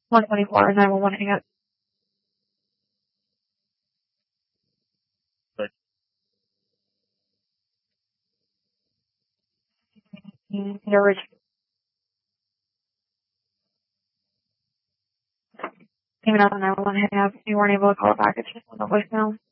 124, 911, hang up. Your original. Even on 911, hang up. You weren't able to call it back. It's just on the voicemail.